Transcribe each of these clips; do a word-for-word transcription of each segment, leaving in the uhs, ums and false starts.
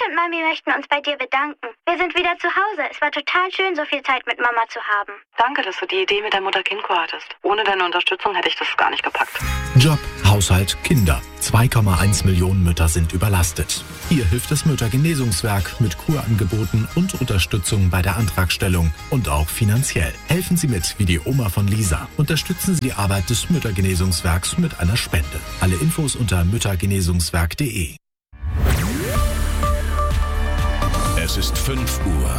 und Mami möchten uns bei dir bedanken. Wir sind wieder zu Hause. Es war total schön, so viel Zeit mit Mama zu haben. Danke, dass du die Idee mit der Mutter-Kind-Kur hattest. Ohne deine Unterstützung hätte ich das gar nicht gepackt. Job, Haushalt, Kinder. zwei Komma eins Millionen Mütter sind überlastet. Hier hilft das Müttergenesungswerk mit Kurangeboten und Unterstützung bei der Antragstellung und auch finanziell. Helfen Sie mit, wie die Oma von Lisa. Unterstützen Sie die Arbeit des Müttergenesungswerks mit einer Spende. Alle Infos unter müttergenesungswerk punkt de. Es ist fünf Uhr.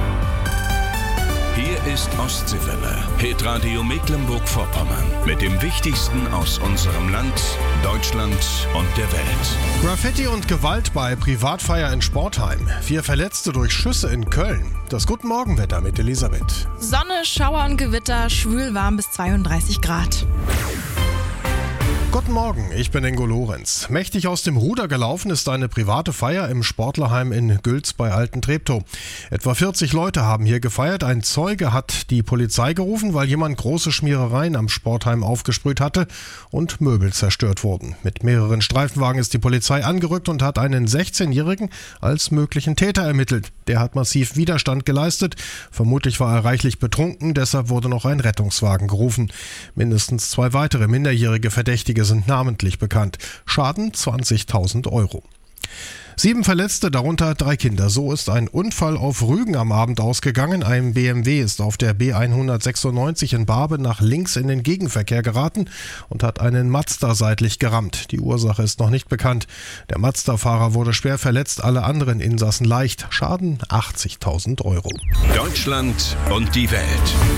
Hier ist Ostseewelle, Hitradio Mecklenburg-Vorpommern. Mit dem Wichtigsten aus unserem Land, Deutschland und der Welt. Graffiti und Gewalt bei Privatfeier in Sportheim. Vier Verletzte durch Schüsse in Köln. Das Guten Morgenwetter mit Elisabeth. Sonne, Schauer und Gewitter, schwül warm bis zweiunddreißig Grad. Guten Morgen, ich bin Ingo Lorenz. Mächtig aus dem Ruder gelaufen ist eine private Feier im Sportlerheim in Gülz bei Alten-Treptow. Etwa vierzig Leute haben hier gefeiert. Ein Zeuge hat die Polizei gerufen, weil jemand große Schmierereien am Sportheim aufgesprüht hatte und Möbel zerstört wurden. Mit mehreren Streifenwagen ist die Polizei angerückt und hat einen sechzehnjährigen als möglichen Täter ermittelt. Der hat massiv Widerstand geleistet. Vermutlich war er reichlich betrunken, deshalb wurde noch ein Rettungswagen gerufen. Mindestens zwei weitere minderjährige Verdächtige sind namentlich bekannt. Schaden zwanzigtausend Euro. Sieben Verletzte, darunter drei Kinder. So ist ein Unfall auf Rügen am Abend ausgegangen. Ein B M W ist auf der B hundertsechsundneunzig in Barbe nach links in den Gegenverkehr geraten und hat einen Mazda seitlich gerammt. Die Ursache ist noch nicht bekannt. Der Mazda-Fahrer wurde schwer verletzt, alle anderen Insassen leicht. Schaden achtzigtausend Euro. Deutschland und die Welt.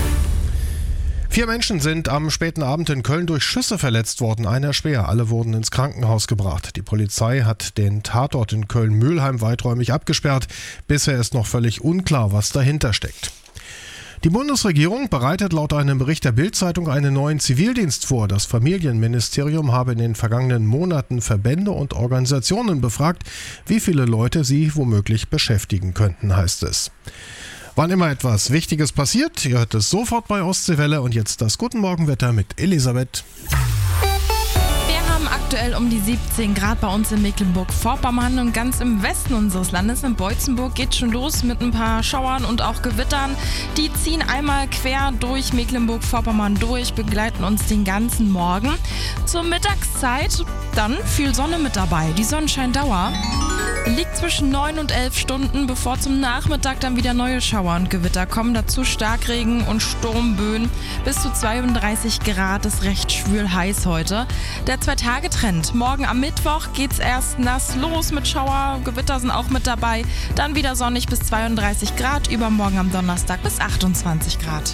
Vier Menschen sind am späten Abend in Köln durch Schüsse verletzt worden, einer schwer. Alle wurden ins Krankenhaus gebracht. Die Polizei hat den Tatort in Köln-Mühlheim weiträumig abgesperrt. Bisher ist noch völlig unklar, was dahinter steckt. Die Bundesregierung bereitet laut einem Bericht der Bild-Zeitung einen neuen Zivildienst vor. Das Familienministerium habe in den vergangenen Monaten Verbände und Organisationen befragt, wie viele Leute sie womöglich beschäftigen könnten, heißt es. Wann immer etwas Wichtiges passiert, ihr hört es sofort bei Ostseewelle und jetzt das Guten Morgenwetter mit Elisabeth. Wir haben aktuell um die siebzehn Grad bei uns in Mecklenburg-Vorpommern und ganz im Westen unseres Landes, in Beutzenburg, geht schon los mit ein paar Schauern und auch Gewittern. Die ziehen einmal quer durch Mecklenburg-Vorpommern durch, begleiten uns den ganzen Morgen. Zur Mittagszeit dann viel Sonne mit dabei. Die Sonnenscheindauer liegt zwischen neun und elf Stunden, bevor zum Nachmittag dann wieder neue Schauer und Gewitter kommen. Dazu Starkregen und Sturmböen. Bis zu zweiunddreißig Grad ist recht schwül heiß heute. Der Zwei-Tage-Trend. Morgen am Mittwoch geht's erst nass los mit Schauer. Gewitter sind auch mit dabei. Dann wieder sonnig bis zweiunddreißig Grad. Übermorgen am Donnerstag bis achtundzwanzig Grad.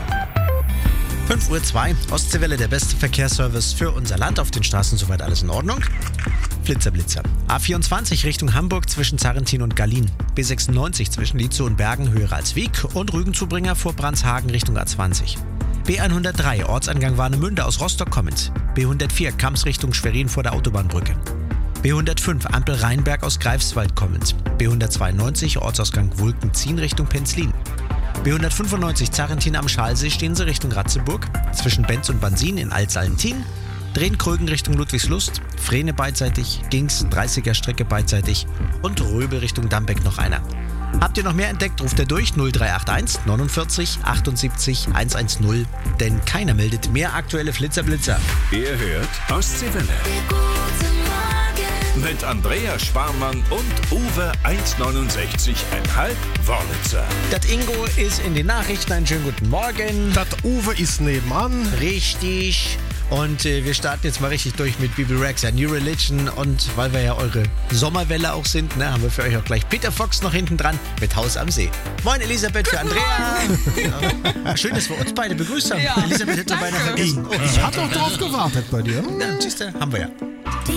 fünf Uhr zwei, Ostseewelle, der beste Verkehrsservice für unser Land. Auf den Straßen soweit alles in Ordnung. Blitzer, Blitzer. A vierundzwanzig Richtung Hamburg zwischen Zarrentin und Gallien. B sechsundneunzig zwischen Lietzow und Bergen höher als Wiek und Rügenzubringer vor Brandshagen Richtung A zwanzig. B hundertdrei Ortsangang Warnemünde aus Rostock kommend. B hundertvier Kamps Richtung Schwerin vor der Autobahnbrücke. B hundertfünf Ampel Rheinberg aus Greifswald kommend. B hundertzweiundneunzig Ortsausgang Wulken-Ziehen Richtung Penzlin. B hundertfünfundneunzig Zarrentin am Schalsee stehen sie Richtung Ratzeburg. Zwischen Benz und Bansin in Altsallentin. Drehen-Krögen Richtung Ludwigslust, Frehne beidseitig, Gings, dreißiger Strecke beidseitig und Röbel Richtung Dambeck noch einer. Habt ihr noch mehr entdeckt, ruft ihr durch null drei acht eins neunundvierzig achtundsiebzig hundertzehn, denn keiner meldet mehr aktuelle Flitzer-Blitzer. Ihr hört Ostseewelle. Mit Andrea Sparmann und Uwe eins neunundsechzig Komma fünf Wörlitzer. Das Ingo ist in den Nachrichten. Einen schönen guten Morgen. Das Uwe ist nebenan. Richtig. Und äh, wir starten jetzt mal richtig durch mit Bibi Rexha, New Religion. Und weil wir ja eure Sommerwelle auch sind, ne, haben wir für euch auch gleich Peter Fox noch hinten dran mit Haus am See. Moin Elisabeth für Andrea. Ja. Schön, dass wir uns beide begrüßt haben. Ja, Elisabeth hätte beinahe vergessen. Oh, ich hatte auch drauf gewartet bei dir. Na, siehst du, haben wir ja.